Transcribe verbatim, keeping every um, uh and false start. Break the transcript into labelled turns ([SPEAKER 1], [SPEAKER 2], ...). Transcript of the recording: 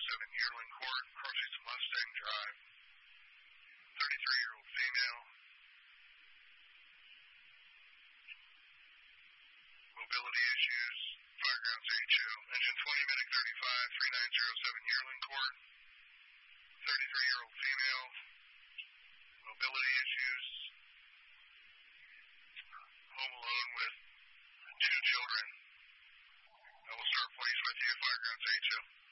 [SPEAKER 1] seven Yearling Court, crossing Mustang Drive. thirty-three-year-old female. Mobility issues. Firegrounds H O. Engine twenty, Medic thirty-five, three nine zero seven Yearling Court. thirty-three-year-old female. Mobility issues. Home alone with two children. I will start police with you. Firegrounds H O.